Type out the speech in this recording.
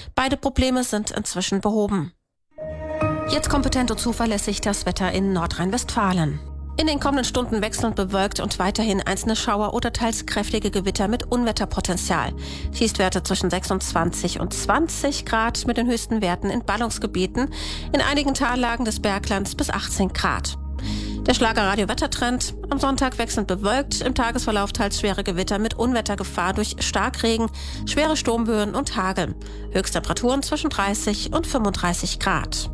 Beide Probleme sind inzwischen behoben. Jetzt kompetent und zuverlässig das Wetter in Nordrhein-Westfalen. In den kommenden Stunden wechselnd bewölkt und weiterhin einzelne Schauer oder teils kräftige Gewitter mit Unwetterpotenzial. Tiefstwerte zwischen 26 und 20 Grad mit den höchsten Werten in Ballungsgebieten, in einigen Tallagen des Berglands bis 18 Grad. Der Schlager-Radio-Wettertrend: am Sonntag wechselnd bewölkt, im Tagesverlauf teils schwere Gewitter mit Unwettergefahr durch Starkregen, schwere Sturmböen und Hagel. Höchsttemperaturen zwischen 30 und 35 Grad.